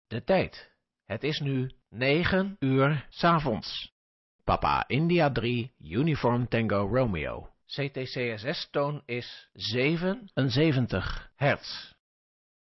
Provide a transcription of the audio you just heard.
De tijd. Het is nu 9 uur 's avonds. Papa India 3 Uniform Tango Romeo. CTCSS-toon is 77 hertz.